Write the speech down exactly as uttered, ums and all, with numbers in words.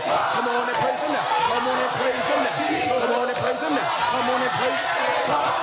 Come on and praise him now. Come on and praise him now. Come on and praise him now. Come on and praise him.